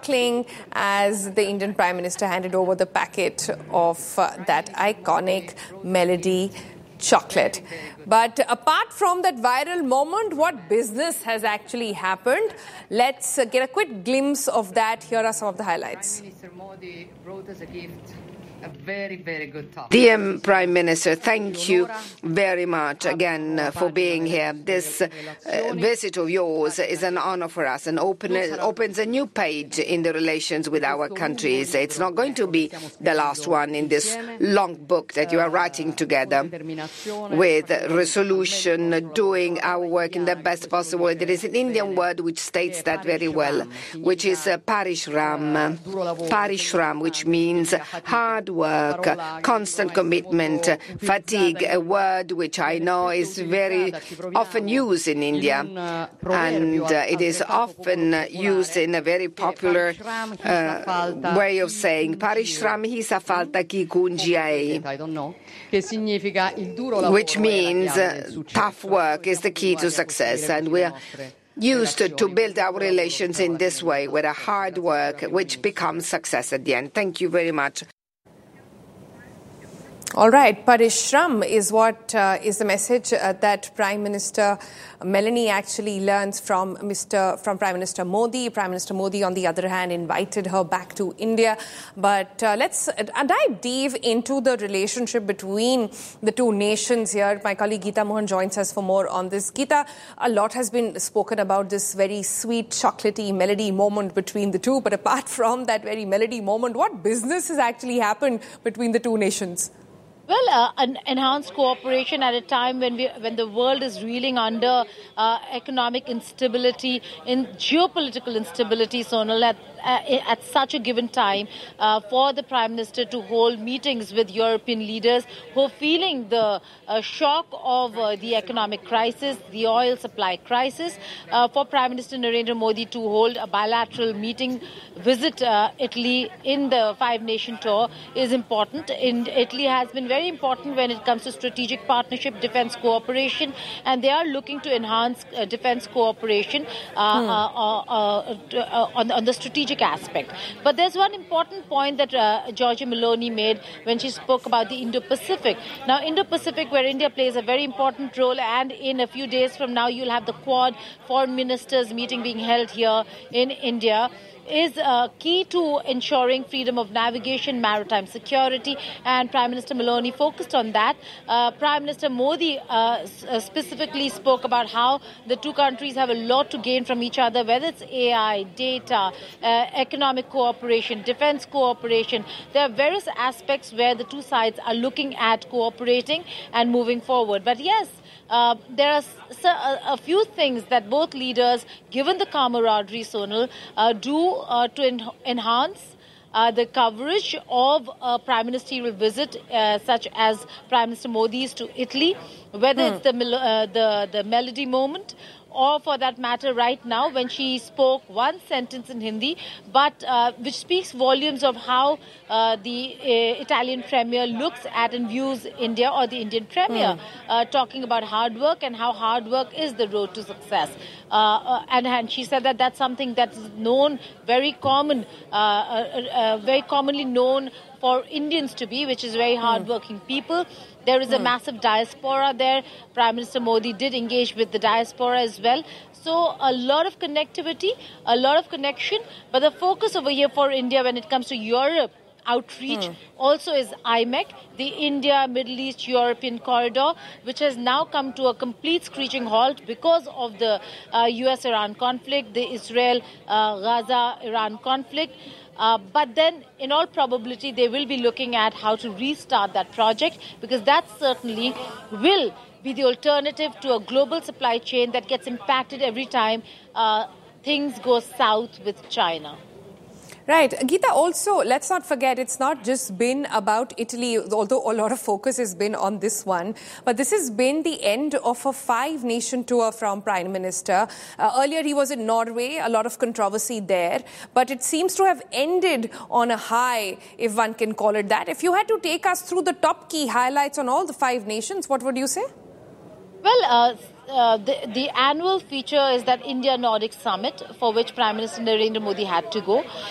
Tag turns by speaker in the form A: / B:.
A: chuckling as the Indian Prime Minister handed over the packet of that iconic Melody chocolate. But apart from that viral moment, what business has actually happened? Let's get a quick glimpse of that. Here are some of the highlights.
B: Prime Minister Modi brought us a gift. A very, very good talk.
C: Dear Prime Minister, thank you very much again for being here. This visit of yours is an honor for us and opens a new page in the relations with our countries. It's not going to be the last one in this long book that you are writing together with resolution, doing our work in the best possible way. There is an Indian word which states that very well, which is parishram. Parishram, which means hard work, constant commitment, fatigue, a word which I know is very often used in India, and it is often used in a very popular way of saying parishram hi sa falta ki kunjiai, which means tough work is the key to success, and we are used to build our relations in this way with a hard work which becomes success at the end. Thank you very much.
A: All right, Parishram is what is the message that Prime Minister Melanie actually learns from Prime Minister Modi. Prime Minister Modi, on the other hand, invited her back to India. But let's dive deep into the relationship between the two nations here. My colleague Geeta Mohan joins us for more on this. Geeta, a lot has been spoken about this very sweet, chocolatey Melody moment between the two. But apart from that very Melody moment, what business has actually happened between the two nations?
D: Well, an enhanced cooperation at a time when the world is reeling under economic instability, in geopolitical instability, Sonal, at such a given time, for the Prime Minister to hold meetings with European leaders who are feeling the shock of the economic crisis, the oil supply crisis, for Prime Minister Narendra Modi to hold a bilateral visit Italy in the five-nation tour is important. Italy has been very important when it comes to strategic partnership, defense cooperation, and they are looking to enhance defense cooperation on the strategic aspect. But there's one important point that Giorgia Meloni made when she spoke about the Indo-Pacific. Now, Indo-Pacific, where India plays a very important role, and in a few days from now, you'll have the Quad foreign ministers meeting being held here in India, is key to ensuring freedom of navigation, maritime security, and Prime Minister Meloni focused on that. Prime Minister Modi specifically spoke about how the two countries have a lot to gain from each other, whether it's AI, data, economic cooperation, defense cooperation. There are various aspects where the two sides are looking at cooperating and moving forward. But yes, there are a few things that both leaders, given the camaraderie, Sonal, do to enhance the coverage of a prime ministerial visit, such as Prime Minister Modi's to Italy, whether it's the Melody moment, or for that matter right now when she spoke one sentence in Hindi, but which speaks volumes of how the Italian Premier looks at and views India, or the Indian Premier, talking about hard work and how hard work is the road to success. And she said that that's something that's known, very commonly known for Indians to be, which is very hard-working people. There is a massive diaspora there. Prime Minister Modi did engage with the diaspora as well. So a lot of connectivity, a lot of connection. But the focus over here for India when it comes to Europe outreach also is IMEC, the India, Middle East, European corridor, which has now come to a complete screeching halt because of the US-Iran conflict, the Israel-Gaza-Iran conflict. But then, in all probability, they will be looking at how to restart that project, because that certainly will be the alternative to a global supply chain that gets impacted every time things go south with China.
A: Right. Geeta, also, let's not forget, it's not just been about Italy, although a lot of focus has been on this one, but this has been the end of a five-nation tour from Prime Minister. Earlier, he was in Norway, a lot of controversy there, but it seems to have ended on a high, if one can call it that. If you had to take us through the top key highlights on all the five nations, what would you say?
D: Well, the annual feature is that India Nordic Summit, for which Prime Minister Narendra Modi had to go.